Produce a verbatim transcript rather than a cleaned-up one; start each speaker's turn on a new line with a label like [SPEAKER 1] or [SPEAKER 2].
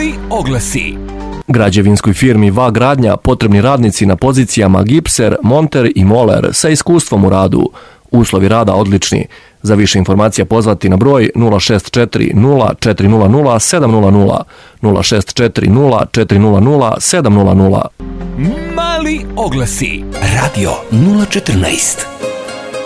[SPEAKER 1] Mali oglasi.
[SPEAKER 2] Građevinskoj firmi Va Gradnja potrebni radnici na pozicijama gipser, monter i moler sa iskustvom u radu. Uslovi rada odlični. Za više informacija pozvati na broj nula šest četiri nula četiri nula nula sedam nula nula, nula šest četiri nula četiri nula nula sedam nula nula.
[SPEAKER 1] Mali oglasi. Radio nula četrnaest.